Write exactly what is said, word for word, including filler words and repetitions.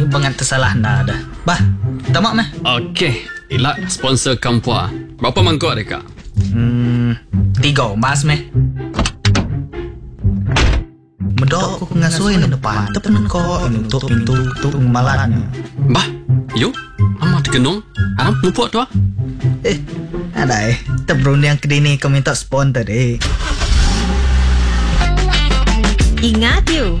banget tersalah dah dah. Bah, tamak meh. Okey, Elak sponsor Kampua. Berapa mangkuk dia, Kak? Hmm, tiga mas meh. Medok aku ngasuhin di depan. Tepen kau untuk pintu tu malatnya. Bah, yuk. Amat kenung. Aram lupa tu ah. Eh, ada eh. Terberundang ke dini kau minta sponsor eh. Ingat you